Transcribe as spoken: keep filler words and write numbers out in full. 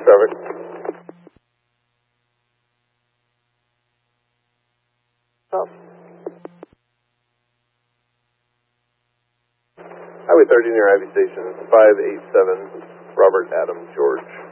traffic. Oh. Highway thirty near Ivy Station, five eight seven, Robert Adam George.